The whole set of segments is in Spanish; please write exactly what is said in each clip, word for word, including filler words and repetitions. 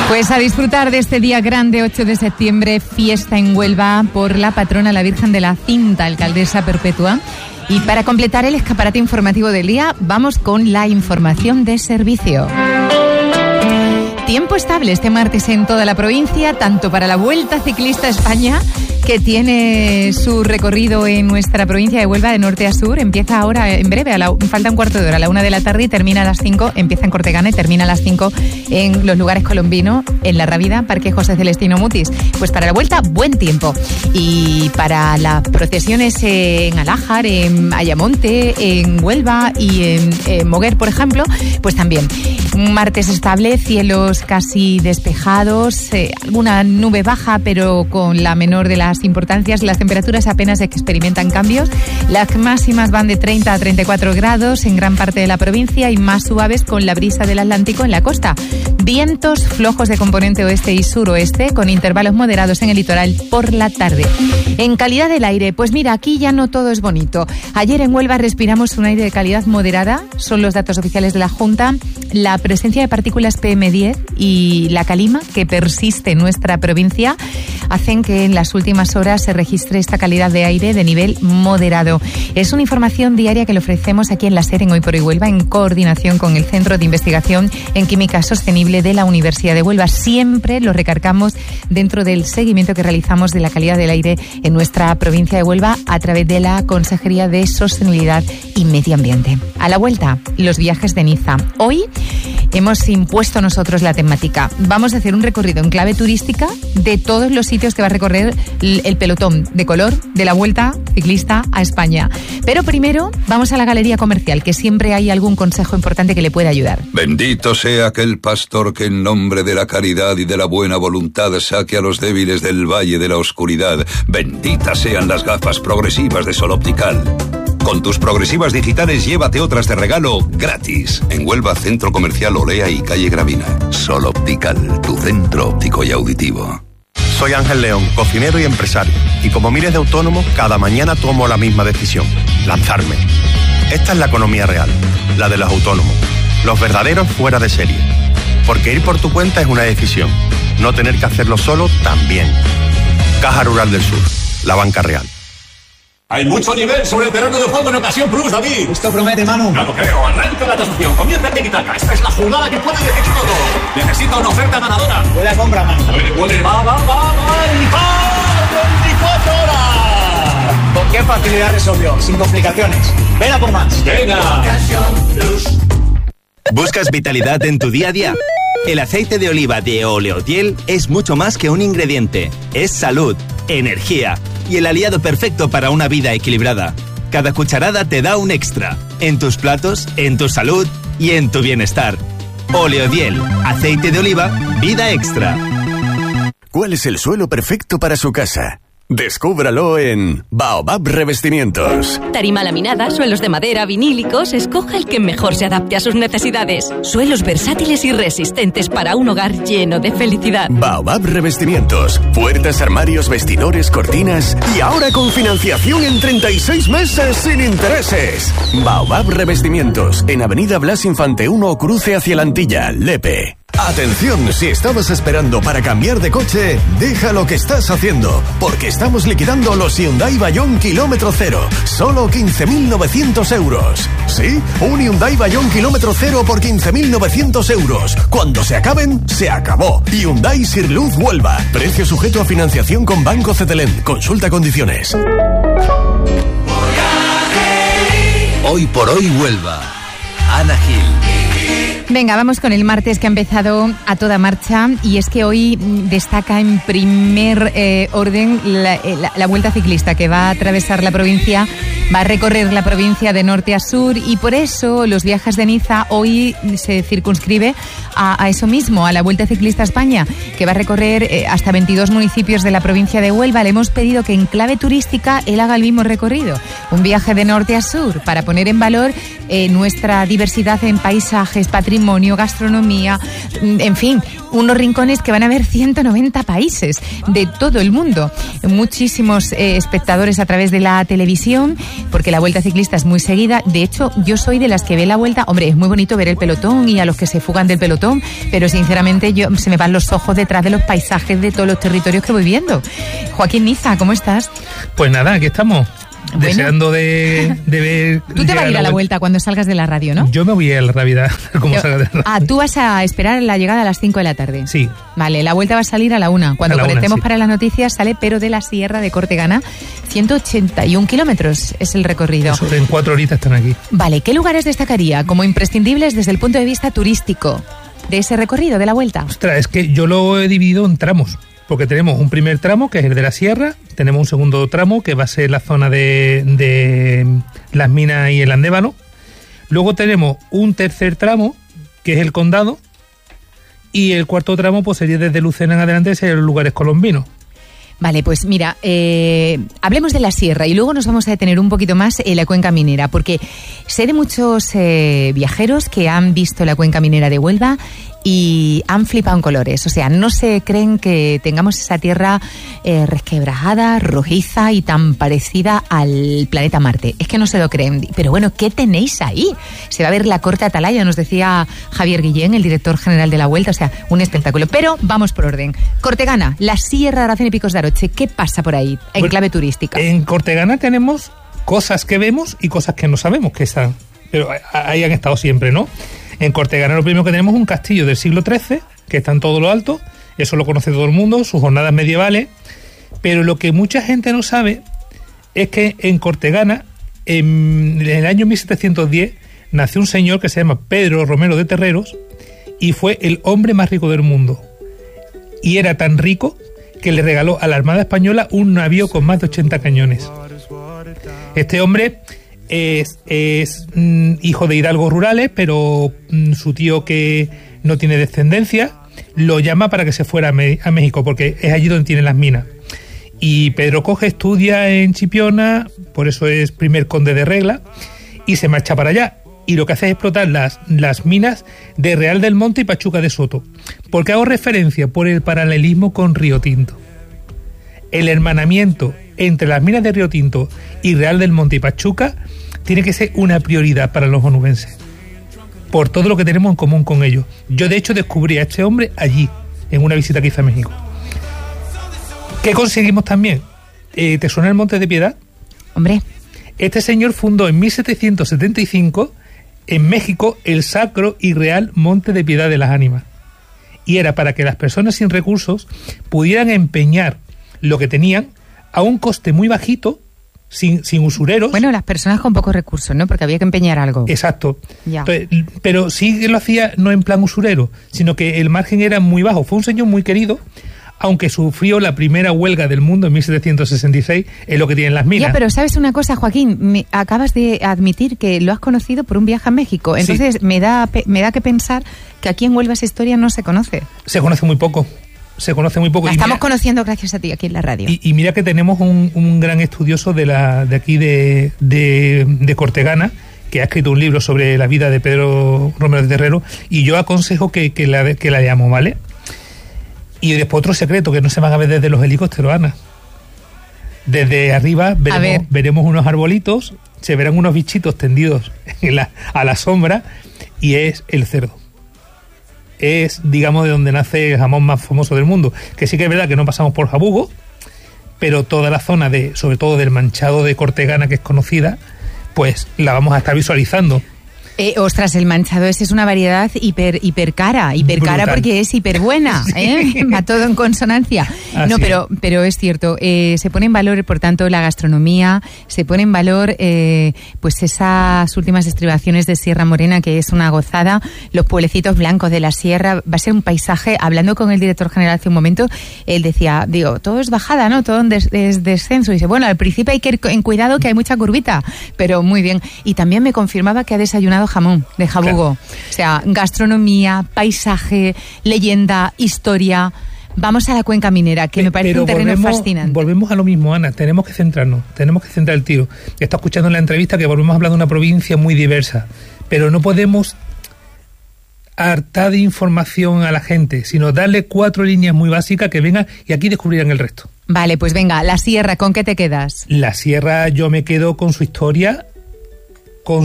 Pues a disfrutar de este día grande, ocho de septiembre, fiesta en Huelva por la patrona, la Virgen de la Cinta, alcaldesa perpetua. Y para completar el escaparate informativo del día, vamos con la información de servicio. Tiempo estable este martes en toda la provincia, tanto para la Vuelta Ciclista a España, que tiene su recorrido en nuestra provincia de Huelva de norte a sur. Empieza ahora, en breve, a la, falta un cuarto de hora, a la una de la tarde y termina a las cinco. Empieza en Cortegana y termina a las cinco en los lugares Colombino, en La Rábida, Parque José Celestino Mutis. Pues para la Vuelta, buen tiempo. Y para las procesiones en Alájar, en Ayamonte, en Huelva y en, en Moguer, por ejemplo, pues también. Un martes estable, cielos casi despejados, eh, alguna nube baja, pero con la menor de las importancias. Las temperaturas apenas experimentan cambios. Las máximas van de treinta a treinta y cuatro grados en gran parte de la provincia y más suaves con la brisa del Atlántico en la costa. Vientos flojos de componente oeste y suroeste con intervalos moderados en el litoral por la tarde. En calidad del aire, pues mira, aquí ya no todo es bonito. Ayer en Huelva respiramos un aire de calidad moderada, son los datos oficiales de la Junta. La presencia de partículas P M diez y la calima que persiste en nuestra provincia hacen que en las últimas horas se registre esta calidad de aire de nivel moderado. Es una información diaria que le ofrecemos aquí en la SER en Hoy por Hoy Huelva en coordinación con el Centro de Investigación en Química Sostenible de la Universidad de Huelva. Siempre lo recargamos dentro del seguimiento que realizamos de la calidad del aire en nuestra provincia de Huelva a través de la Consejería de Sostenibilidad y Medio Ambiente. A la vuelta, los viajes de Niza. Hoy hemos impuesto nosotros la temática. Vamos a hacer un recorrido en clave turística de todos los sitios que va a recorrer el pelotón de color de la Vuelta Ciclista a España. Pero primero vamos a la galería comercial, que siempre hay algún consejo importante que le pueda ayudar. Bendito sea aquel pastor que en nombre de la caridad y de la buena voluntad saque a los débiles del valle de la oscuridad. Benditas sean las gafas progresivas de Sol Optical. Con tus progresivas digitales llévate otras de regalo gratis. En Huelva, Centro Comercial Olea y Calle Gravina. Sol Optical, tu centro óptico y auditivo. Soy Ángel León, cocinero y empresario. Y como miles de autónomos, cada mañana tomo la misma decisión: lanzarme. Esta es la economía real, la de los autónomos. Los verdaderos fuera de serie. Porque ir por tu cuenta es una decisión. No tener que hacerlo solo también. Caja Rural del Sur, la banca real. Hay mucho nivel sobre el terreno de juego en Ocasión Plus, David. Esto promete, Manu. No lo creo. Arranca la tasación. Comienza el tiki-taka. Esta es la jugada que puede decir todo. Necesita una oferta ganadora. Puede compra, Manu. Puede, puede. Va, va, va, va. Y va. veinticuatro horas. ¿Con qué facilidad resolvió? Sin complicaciones. Ven a por más. Venga. Ocasión Plus. ¿Buscas vitalidad en tu día a día? El aceite de oliva de Oleodiel es mucho más que un ingrediente. Es salud, energía y el aliado perfecto para una vida equilibrada. Cada cucharada te da un extra. En tus platos, en tu salud y en tu bienestar. Oleodiel, aceite de oliva, vida extra. ¿Cuál es el suelo perfecto para su casa? Descúbralo en Baobab Revestimientos. Tarima laminada, suelos de madera, vinílicos, escoja el que mejor se adapte a sus necesidades. Suelos versátiles y resistentes para un hogar lleno de felicidad. Baobab Revestimientos. Puertas, armarios, vestidores, cortinas y ahora con financiación en treinta y seis meses sin intereses. Baobab Revestimientos, en Avenida Blas Infante uno, cruce hacia la Antilla, Lepe. Atención, si estabas esperando para cambiar de coche, deja lo que estás haciendo, porque estamos liquidando los Hyundai Bayon kilómetro cero, solo quince mil novecientos euros. ¿Sí? Un Hyundai Bayon kilómetro cero por quince mil novecientos euros. Cuando se acaben, se acabó. Hyundai Sirluz Huelva. Precio sujeto a financiación con Banco Cetelem. Consulta condiciones. Hoy por hoy Huelva. Ana Gil. Venga, vamos con el martes que ha empezado a toda marcha y es que hoy destaca en primer eh, orden la, la, la Vuelta Ciclista que va a atravesar la provincia, va a recorrer la provincia de norte a sur y por eso los viajes de Niza hoy se circunscribe a, a eso mismo, a la Vuelta Ciclista a España, que va a recorrer eh, hasta veintidós municipios de la provincia de Huelva. Le hemos pedido que en clave turística él haga el mismo recorrido, un viaje de norte a sur para poner en valor eh, nuestra diversidad en paisajes, patrimonio patrimonio, gastronomía, en fin, unos rincones que van a ver ciento noventa países de todo el mundo. Muchísimos eh, espectadores a través de la televisión, porque la Vuelta Ciclista es muy seguida. De hecho, yo soy de las que ve la Vuelta. Hombre, es muy bonito ver el pelotón y a los que se fugan del pelotón, pero sinceramente yo se me van los ojos detrás de los paisajes de todos los territorios que voy viendo. Joaquín Niza, ¿cómo estás? Pues nada, aquí estamos. Bueno. Deseando de, de ver... Tú te vas a ir a la vuelta cuando salgas de la radio, ¿no? Yo me voy a la realidad, como Yo, salga de la radio. Ah, tú vas a esperar la llegada a las cinco de la tarde. Sí. Vale, la vuelta va a salir a la una. Cuando la conectemos una, sí. para las noticias sale Pero de la Sierra de Cortegana. ciento ochenta y un kilómetros es el recorrido. Eso, en cuatro horitas están aquí. Vale, ¿qué lugares destacaría como imprescindibles desde el punto de vista turístico de ese recorrido de la vuelta? Ostras, es que yo lo he dividido en tramos. Porque tenemos un primer tramo, que es el de la sierra, tenemos un segundo tramo, que va a ser la zona de, de las minas y el Andévalo. Luego tenemos un tercer tramo, que es el condado, y el cuarto tramo pues sería desde Lucena en adelante, serían los lugares colombinos. Vale, pues mira, eh, hablemos de la sierra y luego nos vamos a detener un poquito más en la cuenca minera, porque sé de muchos eh, viajeros que han visto la cuenca minera de Huelva y han flipado en colores. O sea, no se creen que tengamos esa tierra eh, resquebrajada, rojiza y tan parecida al planeta Marte. Es que no se lo creen. Pero bueno, ¿qué tenéis ahí? Se va a ver la corte atalaya, nos decía Javier Guillén, el director general de la Vuelta. O sea, un espectáculo. Pero vamos por orden. Cortegana, la Sierra de Aracena y Picos de Aroche. ¿Qué pasa por ahí en Bueno, clave turística? En Cortegana tenemos cosas que vemos y cosas que no sabemos que están. Pero ahí han estado siempre, ¿no? En Cortegana lo primero que tenemos es un castillo del siglo trece, que está en todo lo alto, eso lo conoce todo el mundo, sus jornadas medievales, pero lo que mucha gente no sabe es que en Cortegana, en el año mil setecientos diez, nació un señor que se llama Pedro Romero de Terreros y fue el hombre más rico del mundo. Y era tan rico que le regaló a la Armada Española un navío con más de ochenta cañones. Este hombre... Es, es mm, hijo de hidalgos rurales, pero mm, su tío, que no tiene descendencia, lo llama para que se fuera a, Me- a México, porque es allí donde tienen las minas. Y Pedro coge, estudia en Chipiona, por eso es primer conde de Regla, y se marcha para allá. Y lo que hace es explotar las, las minas de Real del Monte y Pachuca de Soto. ¿Por qué hago referencia? Por el paralelismo con Río Tinto. El hermanamiento entre las minas de Río Tinto y Real del Monte y Pachuca tiene que ser una prioridad para los onubenses, por todo lo que tenemos en común con ellos. Yo de hecho descubrí a este hombre allí, en una visita que hice a México. ¿Qué conseguimos también? Eh, ¿Te suena el Monte de Piedad? Hombre. Este señor fundó en mil setecientos setenta y cinco en México el Sacro y Real Monte de Piedad de las Ánimas. Y era para que las personas sin recursos pudieran empeñar lo que tenían a un coste muy bajito, sin, sin usureros. Bueno, las personas con pocos recursos, ¿no? Porque había que empeñar algo. Exacto. Ya. Entonces, pero sí que lo hacía no en plan usurero, sino que el margen era muy bajo. Fue un señor muy querido, aunque sufrió la primera huelga del mundo en mil setecientos sesenta y seis, en lo que tienen las minas. Ya, pero ¿sabes una cosa, Joaquín? Me acabas de admitir que lo has conocido por un viaje a México. Entonces Sí. me da pe- me da que pensar que aquí en Huelva esa historia no se conoce. Se conoce muy poco. Se conoce muy poco. La Y estamos mira- conociendo gracias a ti aquí en la radio. Y, y mira que tenemos un, un gran estudioso de la de aquí de, de, de Cortegana, que ha escrito un libro sobre la vida de Pedro Romero de Terrero, y yo aconsejo que, que, la, que la leamos, ¿vale? Y después otro secreto que no se van a ver desde los helicópteros, Ana. Desde arriba ver. veremos, veremos unos arbolitos, se verán unos bichitos tendidos en la, a la sombra, y es el cerdo. Es, digamos, de donde nace el jamón más famoso del mundo. Que sí que es verdad que no pasamos por Jabugo, pero toda la zona, de, sobre todo del Manchado de Cortegana, que es conocida, pues la vamos a estar visualizando. Eh, ostras, el manchado ese es una variedad hiper hiper cara, hiper cara Brutal. porque es hiper buena, Sí. ¿eh? Va todo en consonancia. Así No, es. pero pero es cierto, eh, se pone en valor, por tanto, la gastronomía, se pone en valor eh, pues esas últimas estribaciones de Sierra Morena, que es una gozada, los pueblecitos blancos de la sierra, va a ser un paisaje. Hablando con el director general hace un momento, él decía, digo, todo es bajada, ¿no? Todo es des- descenso. Y dice, bueno, al principio hay que ir en cuidado que hay mucha curvita, pero muy bien. Y también me confirmaba que ha desayunado jamón de Jabugo. Claro. O sea, gastronomía, paisaje, leyenda, historia. Vamos a la cuenca minera, que me parece Pero un terreno volvemos, fascinante. Volvemos a lo mismo, Ana. Tenemos que centrarnos, tenemos que centrar el tiro. He estado escuchando en la entrevista que volvemos a hablar de una provincia muy diversa, pero no podemos hartar de información a la gente, sino darle cuatro líneas muy básicas que vengan y aquí descubrirán el resto. Vale, pues venga, la sierra, ¿con qué te quedas? La sierra yo me quedo con su historia, con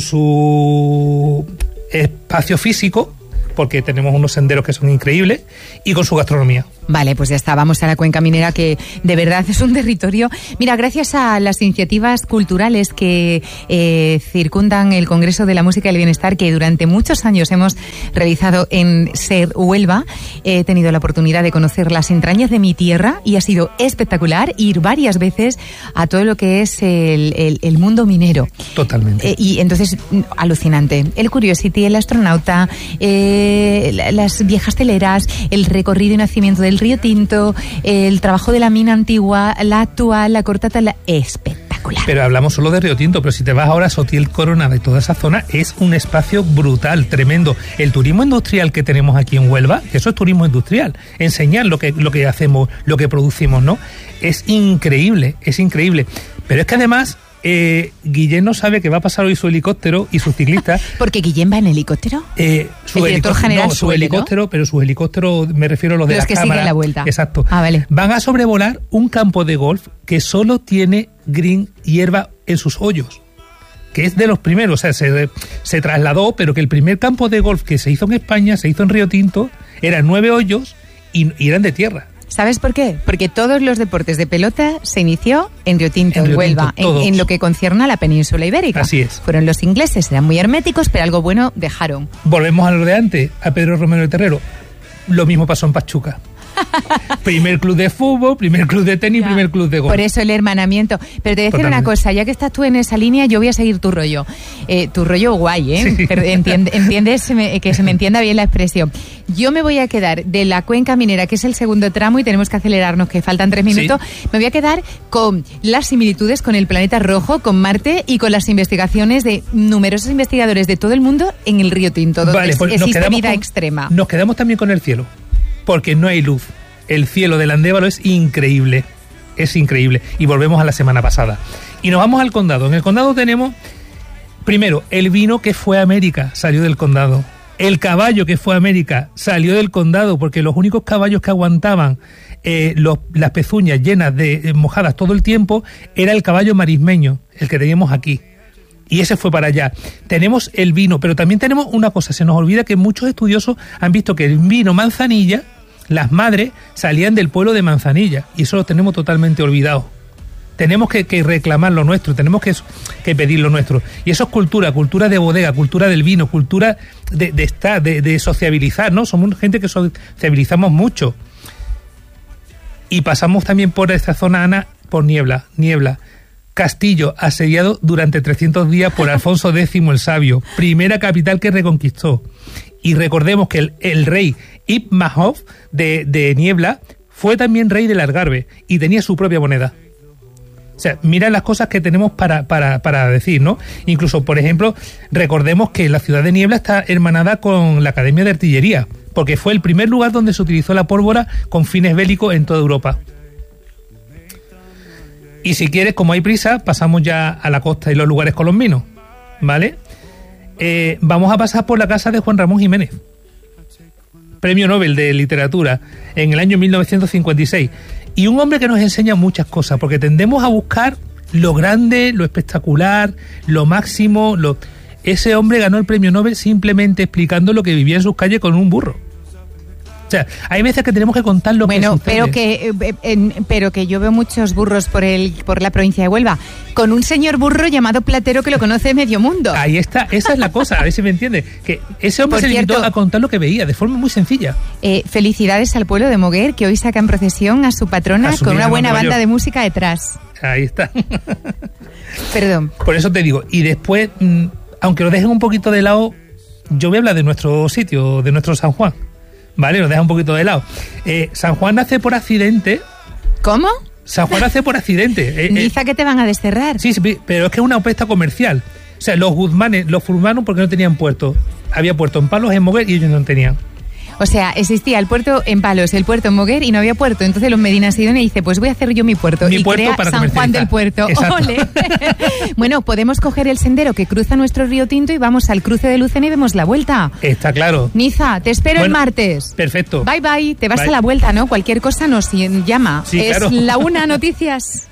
su espacio físico, porque tenemos unos senderos que son increíbles, y con su gastronomía. Vale, pues ya está, vamos a la Cuenca Minera, que de verdad es un territorio. Mira, gracias a las iniciativas culturales que eh, circundan el Congreso de la Música y el Bienestar, que durante muchos años hemos realizado en Ser Huelva, he tenido la oportunidad de conocer las entrañas de mi tierra y ha sido espectacular ir varias veces a todo lo que es el, el, el mundo minero. Totalmente. Eh, y entonces, alucinante. El Curiosity, el astronauta, eh, las viejas teleras, el recorrido y nacimiento del Río Tinto, el trabajo de la mina antigua, la actual, la cortata, la espectacular. Pero hablamos solo de Río Tinto, pero si te vas ahora a Sotiel, Coronada y toda esa zona, es un espacio brutal, tremendo. El turismo industrial que tenemos aquí en Huelva, que eso es turismo industrial, enseñar lo que, lo que hacemos, lo que producimos, ¿no? Es increíble, es increíble. Pero es que además, Eh, Guillén no sabe que va a pasar hoy su helicóptero y sus ciclistas. ¿Porque Guillén va en helicóptero? Eh, su el director general no, su suele, helicóptero, ¿no? Pero su helicóptero, me refiero a los de los las que cámaras. siguen la vuelta. Exacto. Ah, vale. Van a sobrevolar un campo de golf que solo tiene green, hierba en sus hoyos, que es de los primeros, o sea, se, se trasladó, pero que el primer campo de golf que se hizo en España, se hizo en Río Tinto, eran nueve hoyos y, y eran de tierra. ¿Sabes por qué? Porque todos los deportes de pelota se inició en Río Tinto, en, en Río Huelva, Tinto, en, en lo que concierne a la península ibérica. Así es. Fueron los ingleses, eran muy herméticos, pero algo bueno dejaron. Volvemos a lo de antes, a Pedro Romero de Terrero. Lo mismo pasó en Pachuca. Primer club de fútbol, primer club de tenis, ya. Primer club de golf. Por eso el hermanamiento. Pero te voy a decir Totalmente. Una cosa, ya que estás tú en esa línea, yo voy a seguir tu rollo. Eh, tu rollo guay, ¿eh? Sí. Pero entiende, entiendes que se me entienda bien la expresión. Yo me voy a quedar de la Cuenca Minera, que es el segundo tramo y tenemos que acelerarnos, que faltan tres minutos. Sí. Me voy a quedar con las similitudes con el planeta rojo, con Marte y con las investigaciones de numerosos investigadores de todo el mundo en el Río Tinto, donde vale, pues existe vida con, extrema. Nos quedamos también con el cielo, porque no hay luz. El cielo del Andévalo es increíble, es increíble. Y volvemos a la semana pasada. Y nos vamos al condado. En el condado tenemos, primero, el vino que fue a América, salió del condado. El caballo que fue a América, salió del condado, porque los únicos caballos que aguantaban eh, los, las pezuñas llenas de eh, mojadas todo el tiempo, era el caballo marismeño, el que teníamos aquí. Y ese fue para allá. Tenemos el vino, pero también tenemos una cosa, se nos olvida que muchos estudiosos han visto que el vino Manzanilla, las madres salían del pueblo de Manzanilla, y eso lo tenemos totalmente olvidado. Tenemos que, que reclamar lo nuestro, tenemos que, que pedir lo nuestro. Y eso es cultura, cultura de bodega, cultura del vino, cultura de, de estar, de, de sociabilizar, ¿no? Somos gente que sociabilizamos mucho. Y pasamos también por esta zona, Ana, por Niebla, Niebla. Castillo asediado durante trescientos días por Alfonso X el Sabio, primera capital que reconquistó. Y recordemos que el, el rey Ibn Mahov de, de Niebla fue también rey del Algarve y tenía su propia moneda. O sea, mira las cosas que tenemos para, para, para decir, ¿no? Incluso, por ejemplo, recordemos que la ciudad de Niebla está hermanada con la Academia de Artillería, porque fue el primer lugar donde se utilizó la pólvora con fines bélicos en toda Europa. Y si quieres, como hay prisa, pasamos ya a la costa y los lugares colombinos, ¿vale? Eh, vamos a pasar por la casa de Juan Ramón Jiménez, Premio Nobel de Literatura en el año mil novecientos cincuenta y seis, y un hombre que nos enseña muchas cosas, porque tendemos a buscar lo grande, lo espectacular, lo máximo. Lo... Ese hombre ganó el Premio Nobel simplemente explicando lo que vivía en sus calles con un burro. O sea, hay veces que tenemos que contar lo bueno, que sucede. Bueno, pero que, eh, eh, pero que yo veo muchos burros por el por la provincia de Huelva, con un señor burro llamado Platero que lo conoce medio mundo. Ahí está, esa es la cosa, a ver si me entiende. Que ese hombre por se cierto, limitó a contar lo que veía, de forma muy sencilla. Eh, felicidades al pueblo de Moguer, que hoy saca en procesión a su patrona a su con una buena banda mayor. De música detrás. Ahí está. Perdón. Por eso te digo, y después, mmm, aunque lo dejen un poquito de lado, yo voy a hablar de nuestro sitio, de nuestro San Juan. Vale, nos deja un poquito de lado. Eh, San Juan nace por accidente. ¿Cómo? San Juan nace por accidente. Eh, Dice eh, que te van a desterrar. Sí, sí, pero es que es una opuesta comercial. O sea, los guzmanes los formaron porque no tenían puerto. Había puerto en Palos, en Moguer, y ellos no tenían. O sea, existía el puerto en Palos, el puerto en Moguer y no había puerto. Entonces los Medina Sidonia dice, pues voy a hacer yo mi puerto. Mi y puerto crea para San Juan del Puerto. ¡Ole! Bueno, podemos coger el sendero que cruza nuestro río Tinto y vamos al cruce de Lucena y demos la vuelta. Está claro. Niza, te espero bueno, el martes. Perfecto. Bye, bye. Te vas bye. a la vuelta, ¿no? Cualquier cosa nos llama. Sí, es claro. La Una Noticias.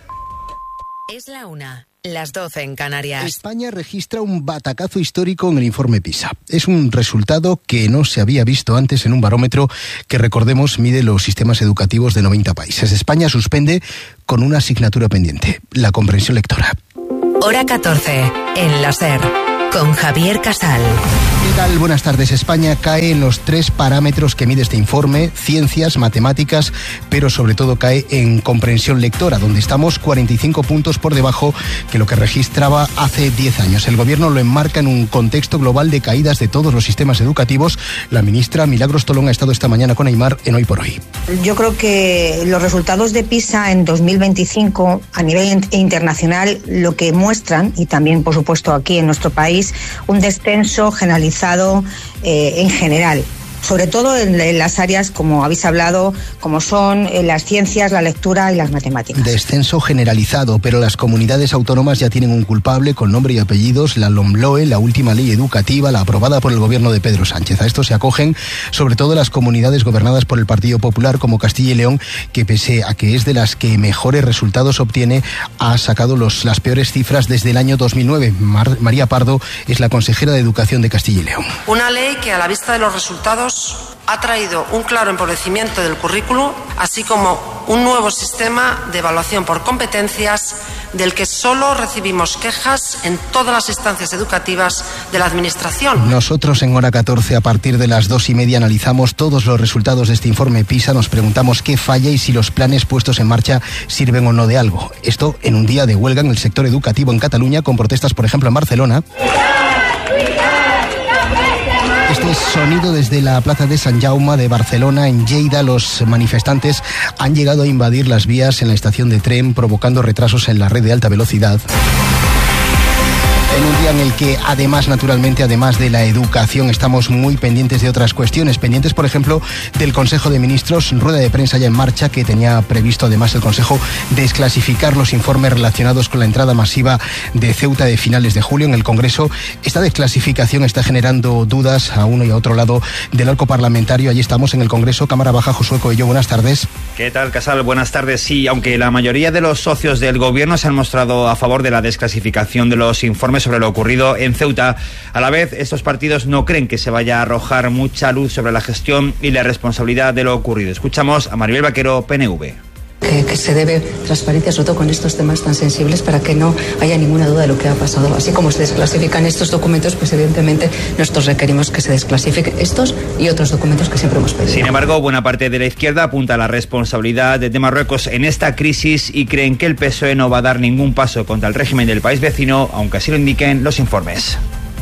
Es la una. Las doce en Canarias. España registra un batacazo histórico en el informe PISA. Es un resultado que no se había visto antes en un barómetro que, recordemos, mide los sistemas educativos de noventa países. España suspende con una asignatura pendiente, la comprensión lectora. Hora catorce, en la SER, con Javier Casal. ¿Qué tal? Buenas tardes. España cae en los tres parámetros que mide este informe: ciencias, matemáticas, pero sobre todo cae en comprensión lectora, donde estamos cuarenta y cinco puntos por debajo que lo que registraba hace diez años. El gobierno lo enmarca en un contexto global de caídas de todos los sistemas educativos. La ministra Milagros Tolón ha estado esta mañana con Aimar en Hoy por Hoy. Yo creo que los resultados de PISA en dos mil veinticinco a nivel internacional lo que muestran, y también por supuesto aquí en nuestro país, un descenso generalizado eh, en general, sobre todo en, en las áreas, como habéis hablado, como son eh, las ciencias, la lectura y las matemáticas. Descenso generalizado, pero las comunidades autónomas ya tienen un culpable con nombre y apellidos: la LOMLOE, la última ley educativa, la aprobada por el gobierno de Pedro Sánchez. A esto se acogen sobre todo las comunidades gobernadas por el Partido Popular, como Castilla y León, que pese a que es de las que mejores resultados obtiene, ha sacado los, las peores cifras desde el año dos mil nueve. Mar, María Pardo es la consejera de Educación de Castilla y León. Una ley que, a la vista de los resultados, ha traído un claro empobrecimiento del currículo, así como un nuevo sistema de evaluación por competencias del que solo recibimos quejas en todas las instancias educativas de la Administración. Nosotros en Hora catorce, a partir de las dos y media, analizamos todos los resultados de este informe PISA. Nos preguntamos qué falla y si los planes puestos en marcha sirven o no de algo. Esto en un día de huelga en el sector educativo en Cataluña, con protestas, por ejemplo, en Barcelona. Este sonido desde la plaza de Sant Jaume de Barcelona. En Lleida, los manifestantes han llegado a invadir las vías en la estación de tren, provocando retrasos en la red de alta velocidad. En un día en el que, además, naturalmente, además de la educación, estamos muy pendientes de otras cuestiones. Pendientes, por ejemplo, del Consejo de Ministros, rueda de prensa ya en marcha, que tenía previsto, además, el Consejo desclasificar los informes relacionados con la entrada masiva de Ceuta de finales de julio en el Congreso. Esta desclasificación está generando dudas a uno y a otro lado del arco parlamentario. Allí estamos en el Congreso. Cámara Baja, Josué Coello, buenas tardes. ¿Qué tal, Casal? Buenas tardes. Sí, aunque la mayoría de los socios del Gobierno se han mostrado a favor de la desclasificación de los informes sobre lo ocurrido en Ceuta, a la vez estos partidos no creen que se vaya a arrojar mucha luz sobre la gestión y la responsabilidad de lo ocurrido. Escuchamos a Maribel Vaquero, P N V. Que, que se debe transparencia, sobre todo con estos temas tan sensibles, para que no haya ninguna duda de lo que ha pasado. Así como se desclasifican estos documentos, pues evidentemente nosotros requerimos que se desclasifiquen estos y otros documentos que siempre hemos pedido. Sin embargo, buena parte de la izquierda apunta a la responsabilidad de Marruecos en esta crisis y creen que el P S O E no va a dar ningún paso contra el régimen del país vecino, aunque así lo indiquen los informes.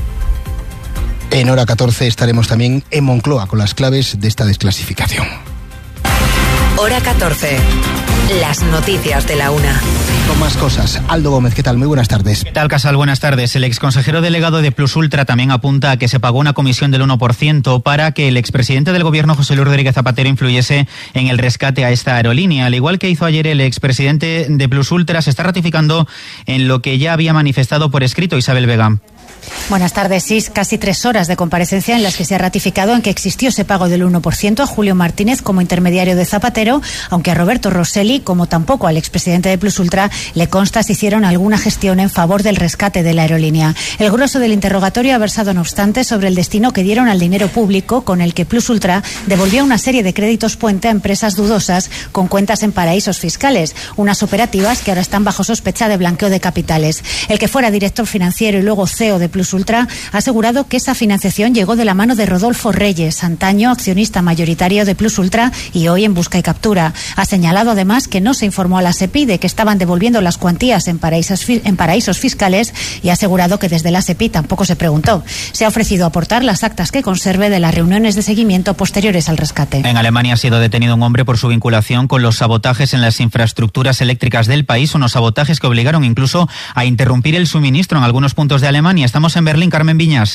En Hora catorce estaremos también en Moncloa con las claves de esta desclasificación. Hora catorce. Las noticias de la una. Con más cosas. Aldo Gómez, ¿qué tal? Muy buenas tardes. ¿Qué tal, Casal? Buenas tardes. El exconsejero delegado de Plus Ultra también apunta a que se pagó una comisión del uno por ciento para que el expresidente del gobierno, José Luis Rodríguez Zapatero, influyese en el rescate a esta aerolínea. Al igual que hizo ayer el expresidente de Plus Ultra, se está ratificando en lo que ya había manifestado por escrito Isabel Vega. Buenas tardes. Sí, casi tres horas de comparecencia en las que se ha ratificado en que existió ese pago del uno por ciento a Julio Martínez como intermediario de Zapatero, aunque a Roberto Rosselli, como tampoco al expresidente de Plus Ultra, le consta si hicieron alguna gestión en favor del rescate de la aerolínea. El grueso del interrogatorio ha versado, no obstante, sobre el destino que dieron al dinero público con el que Plus Ultra devolvió una serie de créditos puente a empresas dudosas con cuentas en paraísos fiscales, unas operativas que ahora están bajo sospecha de blanqueo de capitales. El que fuera director financiero y luego C E O de Plus Ultra ha asegurado que esa financiación llegó de la mano de Rodolfo Reyes, antaño accionista mayoritario de Plus Ultra y hoy en busca y captura. Ha señalado además que no se informó a la SEPI de que estaban devolviendo las cuantías en paraísos, en paraísos fiscales y ha asegurado que desde la SEPI tampoco se preguntó. Se ha ofrecido aportar las actas que conserve de las reuniones de seguimiento posteriores al rescate. En Alemania ha sido detenido un hombre por su vinculación con los sabotajes en las infraestructuras eléctricas del país, unos sabotajes que obligaron incluso a interrumpir el suministro en algunos puntos de Alemania. Estamos en Berlín, Carmen Viñas.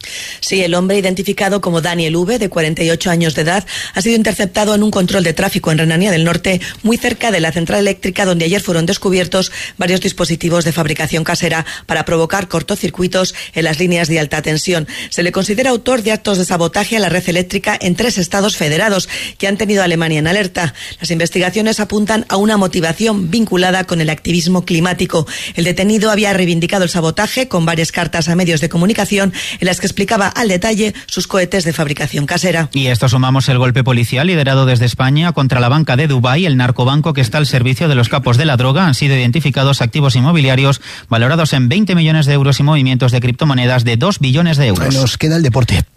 Sí, el hombre identificado como Daniel V, de cuarenta y ocho años de edad, ha sido interceptado en un control de tráfico en Renania del Norte, muy cerca de la central eléctrica, donde ayer fueron descubiertos varios dispositivos de fabricación casera para provocar cortocircuitos en las líneas de alta tensión. Se le considera autor de actos de sabotaje a la red eléctrica en tres estados federados que han tenido a Alemania en alerta. Las investigaciones apuntan a una motivación vinculada con el activismo climático. El detenido había reivindicado el sabotaje con varias cartas a medios de comunicación en las que explicaba al detalle sus cohetes de fabricación casera. Y esto sumamos el golpe policial liderado desde España contra la banca de Dubái, el narcobanco que está al servicio de los capos de la droga. Han sido identificados activos inmobiliarios valorados en veinte millones de euros y movimientos de criptomonedas de dos billones de euros. Nos queda el deporte.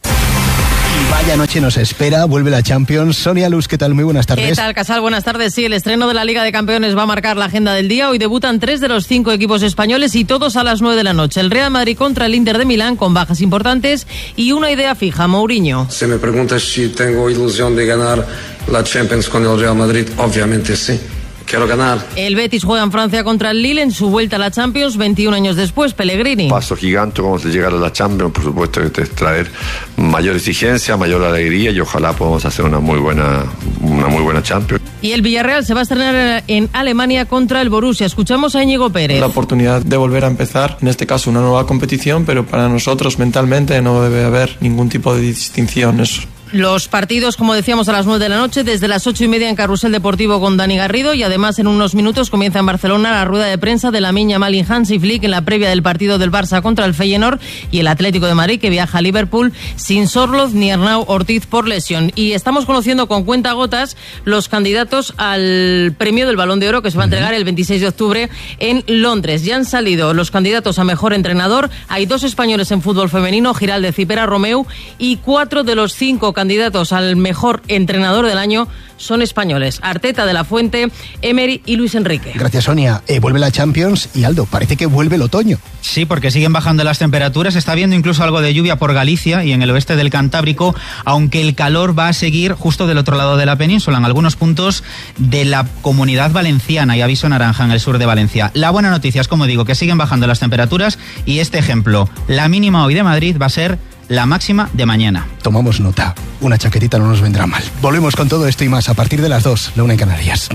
Y vaya noche nos espera, vuelve la Champions. Sonia Luz, ¿qué tal? Muy buenas tardes. ¿Qué tal, Casal? Buenas tardes. Sí, el estreno de la Liga de Campeones va a marcar la agenda del día. Hoy debutan tres de los cinco equipos españoles y todos a las nueve de la noche. El Real Madrid contra el Inter de Milán con bajas importantes y una idea fija, Mourinho. Si me preguntas si tengo ilusión de ganar la Champions con el Real Madrid, obviamente sí. Quiero ganar. El Betis juega en Francia contra el Lille en su vuelta a la Champions veintiún años después. Pellegrini. Paso gigante como de llegar a la Champions, por supuesto que te traer mayor exigencia, mayor alegría y ojalá podamos hacer una muy buena, una muy buena Champions. Y el Villarreal se va a estrenar en Alemania contra el Borussia. Escuchamos a Íñigo Pérez. La oportunidad de volver a empezar, en este caso una nueva competición, pero para nosotros mentalmente no debe haber ningún tipo de distinción. Eso. Los partidos, como decíamos, a las nueve de la noche, desde las ocho y media en Carrusel Deportivo con Dani Garrido, y además en unos minutos comienza en Barcelona la rueda de prensa de Lamine Yamal y Hansi Flick en la previa del partido del Barça contra el Feyenoord y el Atlético de Madrid, que viaja a Liverpool sin Sorloth ni Arnau Ortiz por lesión. Y estamos conociendo con cuentagotas los candidatos al premio del Balón de Oro que se va a entregar el veintiséis de octubre en Londres. Ya han salido los candidatos a mejor entrenador. Hay dos españoles en fútbol femenino, Giraldez y Pera Romeu, y cuatro de los cinco candidatos al mejor entrenador del año son españoles: Arteta, De la Fuente, Emery y Luis Enrique. Gracias, Sonia. Eh, vuelve la Champions y Aldo, parece que vuelve el otoño. Sí, porque siguen bajando las temperaturas, está habiendo incluso algo de lluvia por Galicia y en el oeste del Cantábrico, aunque el calor va a seguir justo del otro lado de la península, en algunos puntos de la Comunidad Valenciana, y aviso naranja en el sur de Valencia. La buena noticia es, como digo, que siguen bajando las temperaturas, y este ejemplo, la mínima hoy de Madrid va a ser la máxima de mañana. Tomamos nota. Una chaquetita no nos vendrá mal. Volvemos con todo esto y más a partir de las dos, la una en Canarias.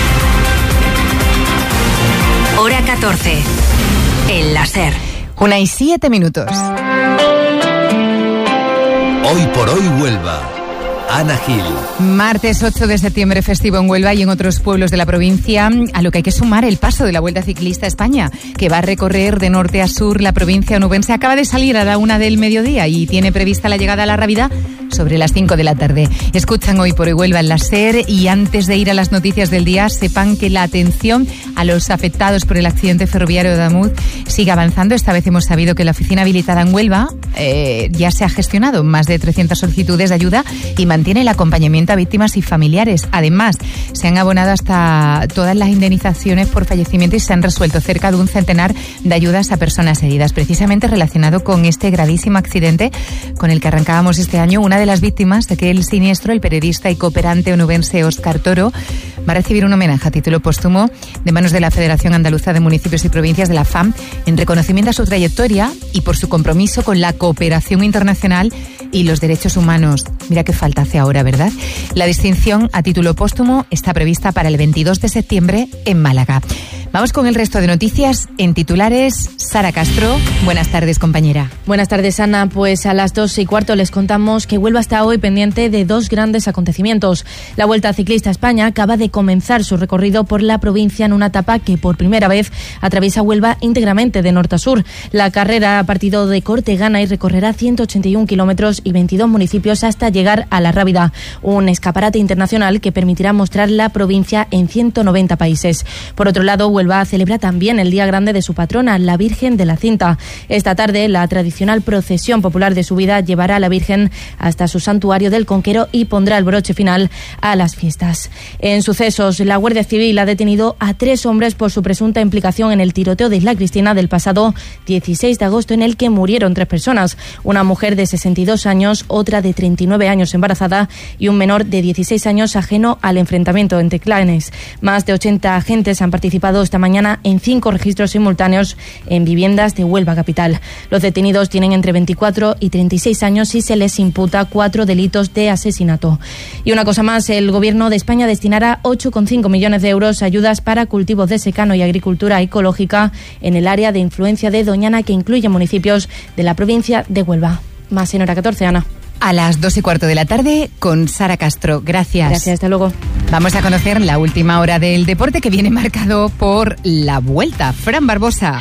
Hora catorce. El láser. Una y siete minutos. Hoy por hoy Huelva. Ana Gil. Martes ocho de septiembre, festivo en Huelva y en otros pueblos de la provincia, a lo que hay que sumar el paso de la Vuelta Ciclista a España, que va a recorrer de norte a sur la provincia onubense. Acaba de salir a la una del mediodía y tiene prevista la llegada a la Rábida sobre las cinco de la tarde. Escuchan Hoy por Hoy Huelva en la SER, y antes de ir a las noticias del día, sepan que la atención a los afectados por el accidente ferroviario de Adamuz sigue avanzando. Esta vez hemos sabido que la oficina habilitada en Huelva eh, ya se ha gestionado más de trescientas solicitudes de ayuda y mantiene el acompañamiento a víctimas y familiares. Además, se han abonado hasta todas las indemnizaciones por fallecimiento y se han resuelto cerca de un centenar de ayudas a personas heridas. Precisamente relacionado con este gravísimo accidente con el que arrancábamos este año, una de las víctimas de aquel siniestro, el periodista y cooperante onubense Óscar Toro, va a recibir un homenaje a título póstumo de manos de la Federación Andaluza de Municipios y Provincias, de la F A M, en reconocimiento a su trayectoria y por su compromiso con la cooperación internacional y los derechos humanos. Mira qué falta hace ahora, ¿verdad? La distinción a título póstumo está prevista para el veintidós de septiembre en Málaga. Vamos con el resto de noticias en titulares. Sara Castro, buenas tardes, compañera. Buenas tardes, Ana. Pues a las dos y cuarto les contamos que Huelva está hoy pendiente de dos grandes acontecimientos. La Vuelta Ciclista a España acaba de comenzar su recorrido por la provincia en una etapa que por primera vez atraviesa Huelva íntegramente de norte a sur. La carrera ha partido de Cortegana y recorrerá ciento ochenta y un kilómetros y veintidós municipios hasta llegar a La Rábida, un escaparate internacional que permitirá mostrar la provincia en ciento noventa países. Por otro lado, Huelva celebra también el día grande de su patrona, la Virgen de la Cinta. Esta tarde, la tradicional procesión popular de subida llevará a la Virgen hasta su santuario del Conquero y pondrá el broche final a las fiestas. En sucesos, la Guardia Civil ha detenido a tres hombres por su presunta implicación en el tiroteo de Isla Cristina del pasado dieciséis de agosto, en el que murieron tres personas: una mujer de sesenta y dos años, otra de treinta y nueve años embarazada y un menor de dieciséis años ajeno al enfrentamiento entre clanes. Más de ochenta agentes han participado esta mañana en cinco registros simultáneos en viviendas de Huelva capital. Los detenidos tienen entre veinticuatro y treinta y seis años y se les imputa cuatro delitos de asesinato. Y una cosa más, el Gobierno de España destinará ocho coma cinco millones de euros a ayudas para cultivos de secano y agricultura ecológica en el área de influencia de Doñana, que incluye municipios de la provincia de Huelva. Más en hora catorce, Ana. A las dos y cuarto de la tarde con Sara Castro. Gracias. Gracias, hasta luego. Vamos a conocer la última hora del deporte, que viene marcado por la Vuelta. Fran Barbosa.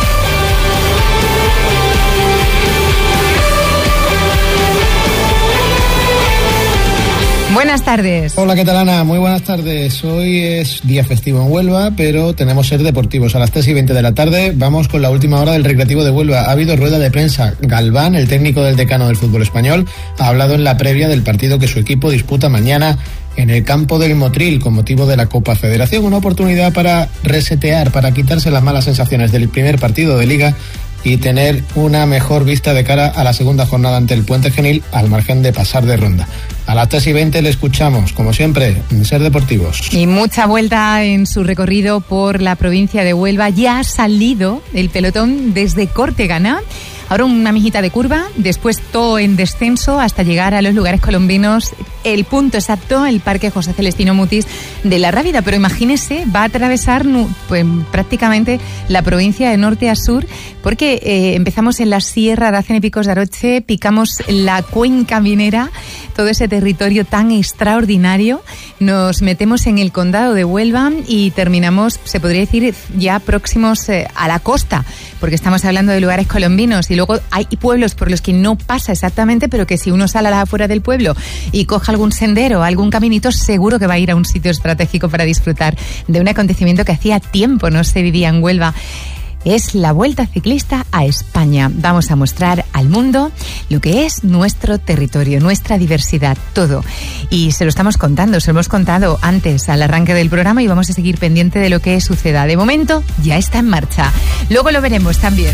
Buenas tardes. Hola, ¿qué tal, Ana? Muy buenas tardes. Hoy es día festivo en Huelva, pero tenemos ser deportivos. A las tres y veinte de la tarde vamos con la última hora del Recreativo de Huelva. Ha habido rueda de prensa. Galván, el técnico del decano del fútbol español, ha hablado en la previa del partido que su equipo disputa mañana en el campo del Motril con motivo de la Copa Federación. Una oportunidad para resetear, para quitarse las malas sensaciones del primer partido de Liga y tener una mejor vista de cara a la segunda jornada ante el Puente Genil, al margen de pasar de ronda. A las tres y veinte le escuchamos, como siempre, en Ser Deportivos. Y mucha vuelta en su recorrido por la provincia de Huelva. Ya ha salido el pelotón desde Córtegana. Ahora una mijita de curva, después todo en descenso hasta llegar a los lugares colombinos. El punto exacto, el Parque José Celestino Mutis de La Rábida. Pero imagínese, va a atravesar pues, prácticamente la provincia de norte a sur, porque eh, empezamos en la Sierra de Aracena y Picos de Aroche, picamos la Cuenca Minera, todo ese territorio tan extraordinario, nos metemos en el condado de Huelva y terminamos, se podría decir, ya próximos eh, a la costa, porque estamos hablando de lugares colombinos. Y luego hay pueblos por los que no pasa exactamente, pero que si uno sale a las afueras del pueblo y coge algún sendero, algún caminito, seguro que va a ir a un sitio estratégico para disfrutar de un acontecimiento que hacía tiempo no se vivía en Huelva. Es la Vuelta Ciclista a España. Vamos a mostrar al mundo lo que es nuestro territorio, nuestra diversidad, todo. Y se lo estamos contando, se lo hemos contado antes al arranque del programa y vamos a seguir pendiente de lo que suceda. De momento ya está en marcha. Luego lo veremos también.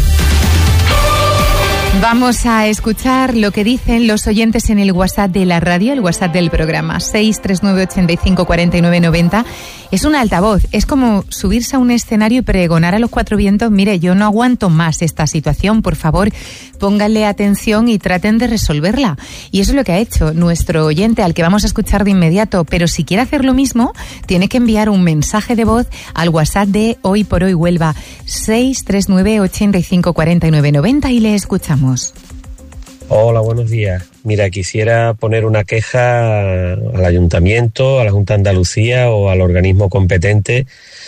Vamos a escuchar lo que dicen los oyentes en el WhatsApp de la radio, el WhatsApp del programa, seis tres nueve ocho cinco cuatro nueve nueve cero. Es un altavoz, es como subirse a un escenario y pregonar a los cuatro vientos: mire, yo no aguanto más esta situación, por favor, pónganle atención y traten de resolverla. Y eso es lo que ha hecho nuestro oyente, al que vamos a escuchar de inmediato. Pero si quiere hacer lo mismo, tiene que enviar un mensaje de voz al WhatsApp de Hoy por Hoy Huelva, seis tres nueve ocho cinco cuatro nueve nueve cero, y le escuchamos. Hola, buenos días. Mira, quisiera poner una queja al Ayuntamiento, a la Junta de Andalucía o al organismo competente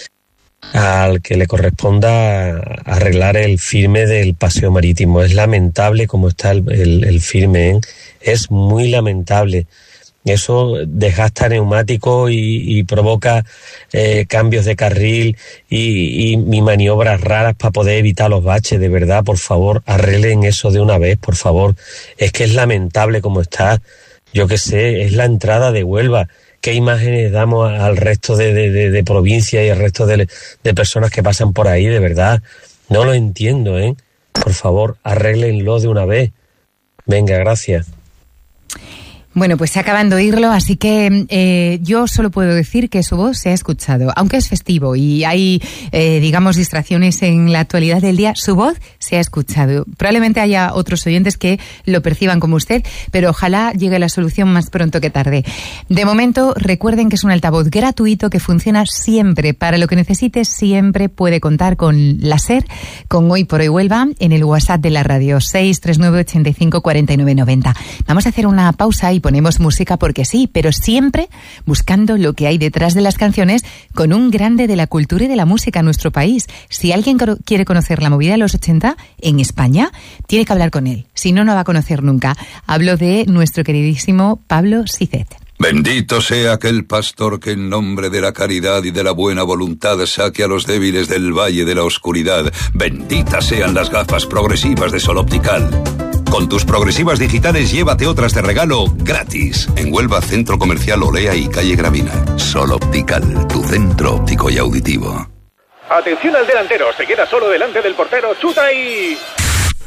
al que le corresponda arreglar el firme del paseo marítimo. Es lamentable cómo está el, el, el firme, ¿eh? Es muy lamentable. Eso desgasta neumáticos y, y provoca eh, cambios de carril y, y, y maniobras raras para poder evitar los baches. De verdad, por favor, arreglen eso de una vez, por favor. Es que es lamentable como está. Yo qué sé, es la entrada de Huelva. ¿Qué imágenes damos al resto de, de, de, de provincias y al resto de, de personas que pasan por ahí? De verdad, no lo entiendo, ¿eh? Por favor, arréglenlo de una vez. Venga, gracias. Bueno, pues se acaban de oírlo, así que eh, yo solo puedo decir que su voz se ha escuchado. Aunque es festivo y hay, eh, digamos, distracciones en la actualidad del día, su voz se ha escuchado. Probablemente haya otros oyentes que lo perciban como usted, pero ojalá llegue la solución más pronto que tarde. De momento, recuerden que es un altavoz gratuito que funciona siempre. Para lo que necesite, siempre puede contar con la SER, con Hoy por Hoy Huelva, en el WhatsApp de la radio, seis tres nueve ocho cinco cuatro nueve nueve cero. Vamos a hacer una pausa y ponemos música porque sí, pero siempre buscando lo que hay detrás de las canciones con un grande de la cultura y de la música en nuestro país. Si alguien quiere conocer la movida de los ochenta en España, tiene que hablar con él. Si no, no va a conocer nunca. Hablo de nuestro queridísimo Pablo Sicet. Bendito sea aquel pastor que en nombre de la caridad y de la buena voluntad saque a los débiles del valle de la oscuridad. Benditas sean las gafas progresivas de Sol Optical. Con tus progresivas digitales llévate otras de regalo gratis. En Huelva, Centro Comercial Olea y Calle Gravina. Sol Optical, tu centro óptico y auditivo. Atención al delantero, se queda solo delante del portero, chuta y...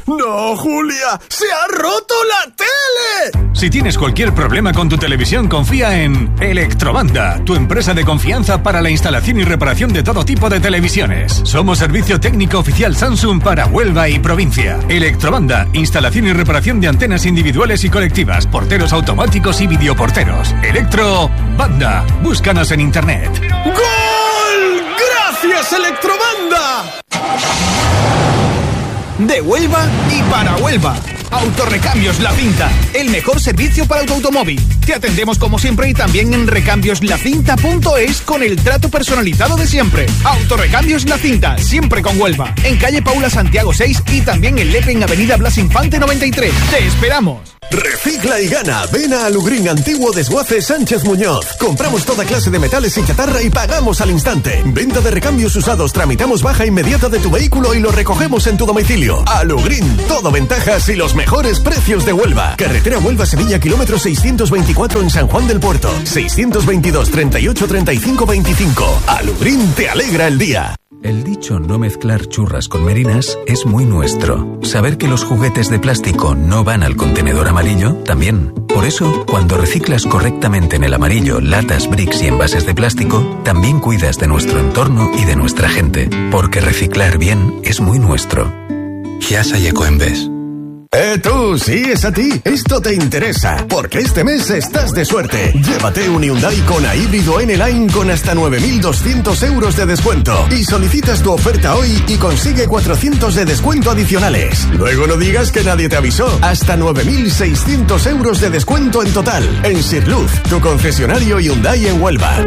¡No, Julia! ¡Se ha roto la tele! Si tienes cualquier problema con tu televisión, confía en Electrobanda, tu empresa de confianza para la instalación y reparación de todo tipo de televisiones. Somos servicio técnico oficial Samsung para Huelva y provincia. Electrobanda, instalación y reparación de antenas individuales y colectivas, porteros automáticos y videoporteros. Electrobanda, búscanos en internet. ¡Gol! ¡Gracias, Electrobanda! De Huelva y para Huelva. Autorrecambios La Cinta, el mejor servicio para tu automóvil. Te atendemos como siempre y también en recambios la cinta punto es con el trato personalizado de siempre. Autorrecambios La Cinta, siempre con Huelva. En calle Paula Santiago seis y también en Lepe en avenida Blas Infante noventa y tres. ¡Te esperamos! Recicla y gana. Ven a Alugrín Antiguo Desguace Sánchez Muñoz. Compramos toda clase de metales y chatarra y pagamos al instante. Venta de recambios usados. Tramitamos baja inmediata de tu vehículo y lo recogemos en tu domicilio. Alugrín, todo ventajas y los mejores precios de Huelva. Carretera Huelva-Sevilla, kilómetro seiscientos veinticuatro en San Juan del Puerto. seiscientos veintidós, treinta y ocho, treinta y cinco, veinticinco. Alugrín te alegra el día. El dicho no mezclar churras con merinas es muy nuestro. Saber que los juguetes de plástico no van al contenedor amarillo, también. Por eso, cuando reciclas correctamente en el amarillo latas, bricks y envases de plástico, también cuidas de nuestro entorno y de nuestra gente. Porque reciclar bien es muy nuestro. Giasa y Ecoembes. ¡Eh tú! ¡Sí, es a ti! Esto te interesa, porque este mes estás de suerte. Llévate un Hyundai Kona híbrido N-Line con hasta nueve mil doscientos euros de descuento. Y solicitas tu oferta hoy y consigue cuatrocientos de descuento adicionales. Luego no digas que nadie te avisó. Hasta nueve mil seiscientos euros de descuento en total. En Sirluz, tu concesionario Hyundai en Huelva.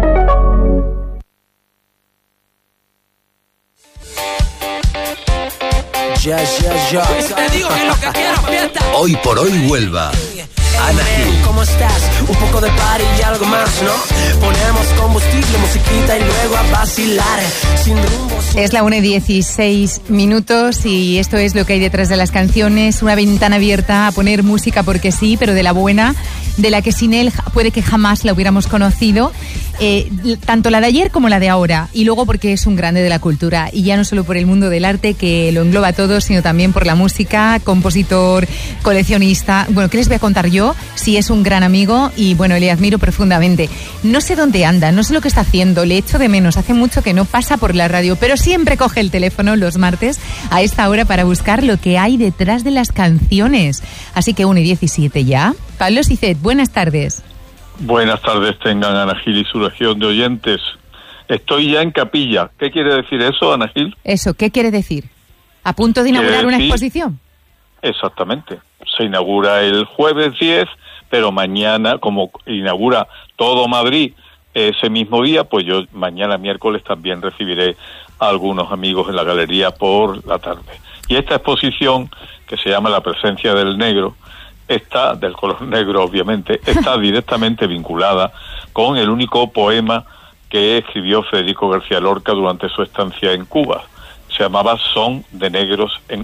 Ya, ya, ya. Pues te digo que lo que quiero fiesta. Hoy por hoy Huelva. Ana Gil. ¿Cómo estás? Un poco de party y algo más, ¿no? Ponemos combustible, musiquita y luego a vacilar. Sin rumbo. Sin... Es la una y dieciséis minutos y esto es lo que hay detrás de las canciones. Una ventana abierta a poner música porque sí, pero de la buena, de la que sin él puede que jamás la hubiéramos conocido. Eh, tanto la de ayer como la de ahora, y luego porque es un grande de la cultura, y ya no solo por el mundo del arte que lo engloba todo, sino también por la música, compositor, coleccionista. Bueno, ¿qué les voy a contar yo? Sí, es un gran amigo y bueno, le admiro profundamente. No sé dónde anda, no sé lo que está haciendo, le echo de menos, hace mucho que no pasa por la radio, pero siempre coge el teléfono los martes a esta hora para buscar lo que hay detrás de las canciones. Así que una y diecisiete ya. Pablo Sicet, buenas tardes. Buenas tardes tengan Ana Gil y su legión de oyentes. Estoy ya en capilla. ¿Qué quiere decir eso, Ana Gil? Eso, ¿qué quiere decir? ¿A punto de inaugurar una exposición? Exactamente. Se inaugura el jueves diez, pero mañana, como inaugura todo Madrid ese mismo día, pues yo mañana miércoles también recibiré a algunos amigos en la galería por la tarde. Y esta exposición, que se llama La presencia del negro, está, del color negro obviamente, está directamente vinculada con el único poema que escribió Federico García Lorca durante su estancia en Cuba. Se llamaba Son de Negros en,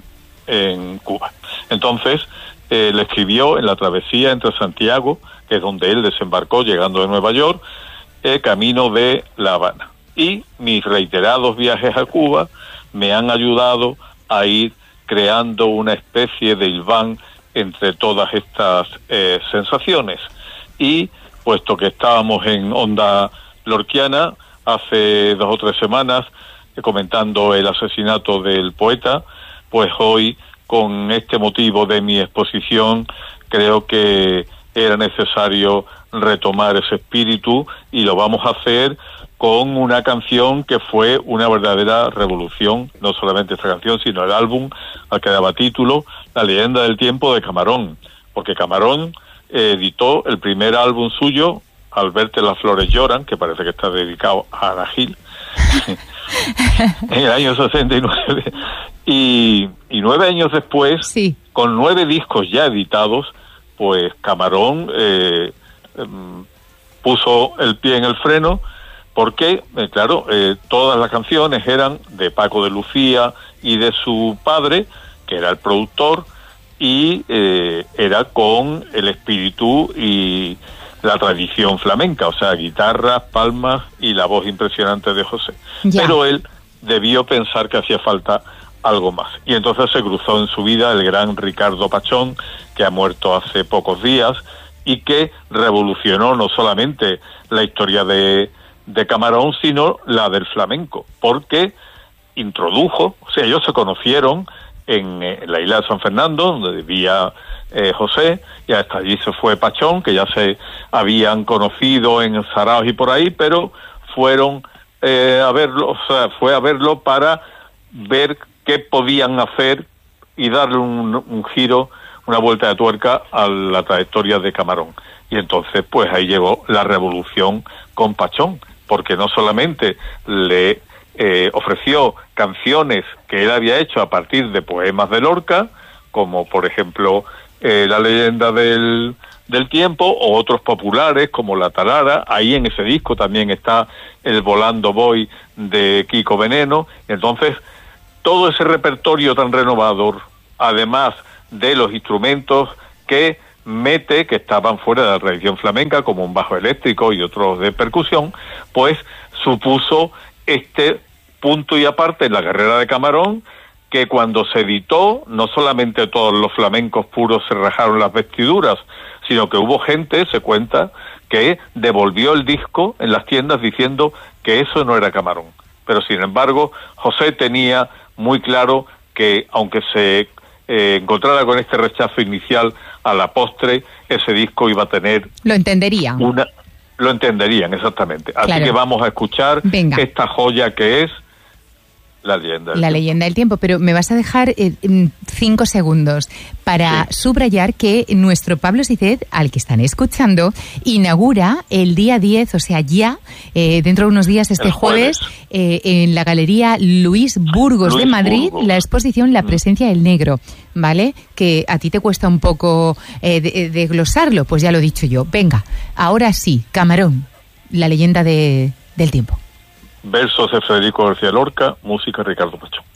en Cuba. Entonces, eh, le escribió en la travesía entre Santiago, que es donde él desembarcó llegando de Nueva York, eh, camino de La Habana. Y mis reiterados viajes a Cuba me han ayudado a ir creando una especie de hilván entre todas estas eh, sensaciones. Y puesto que estábamos en onda lorquiana hace dos o tres semanas eh, comentando el asesinato del poeta, pues hoy con este motivo de mi exposición creo que era necesario retomar ese espíritu y lo vamos a hacer con una canción que fue una verdadera revolución, no solamente esta canción, sino el álbum al que daba título, La leyenda del tiempo de Camarón, porque Camarón eh, editó el primer álbum suyo, Al verte las flores lloran, que parece que está dedicado a Ana Gil, en el año sesenta y nueve, y, y nueve años después, sí, con nueve discos ya editados, pues Camarón eh, eh, puso el pie en el freno, porque, eh, claro, eh, todas las canciones eran de Paco de Lucía y de su padre, que era el productor, y eh, era con el espíritu y la tradición flamenca, o sea, guitarras, palmas y la voz impresionante de José. Ya. Pero él debió pensar que hacía falta algo más. Y entonces se cruzó en su vida el gran Ricardo Pachón, que ha muerto hace pocos días y que revolucionó no solamente la historia de, de Camarón, sino la del flamenco, porque introdujo, o sea, ellos se conocieron en, en la isla de San Fernando, donde vivía eh, José, y hasta allí se fue Pachón, que ya se habían conocido en Zaraos y por ahí, pero fueron eh, a verlo, o sea, fue a verlo para ver qué podían hacer y darle un, un giro, una vuelta de tuerca a la trayectoria de Camarón. Y entonces, pues ahí llegó la revolución con Pachón, porque no solamente le eh, ofreció canciones que él había hecho a partir de poemas de Lorca, como por ejemplo eh, La leyenda del, del tiempo, o otros populares como La tarara. Ahí en ese disco también está el Volando Voy de Kiko Veneno. Entonces, todo ese repertorio tan renovador, además de los instrumentos que mete, que estaban fuera de la tradición flamenca, como un bajo eléctrico y otros de percusión, pues supuso este punto y aparte en la carrera de Camarón, que cuando se editó, no solamente todos los flamencos puros se rajaron las vestiduras, sino que hubo gente, se cuenta, que devolvió el disco en las tiendas diciendo que eso no era Camarón. Pero sin embargo, José tenía muy claro que aunque se eh, encontrara con este rechazo inicial, a la postre ese disco iba a tener... Lo entenderían. Una, lo entenderían, exactamente. Así Claro. que vamos a escuchar Venga. esta joya que es La leyenda del La tiempo. leyenda del tiempo, pero me vas a dejar eh, mm, cinco segundos para subrayar que nuestro Pablo Siced, al que están escuchando, inaugura el día diez, o sea, ya, eh, dentro de unos días, este El jueves. jueves, eh, en la Galería Luis Burgos Luis de Madrid, Burgos. la exposición La presencia del negro, ¿vale? Que a ti te cuesta un poco eh, de, de glosarlo, pues ya lo he dicho yo. Venga, ahora sí, Camarón, la leyenda de, del tiempo. Versos de Federico García Lorca, música Ricardo Pachón.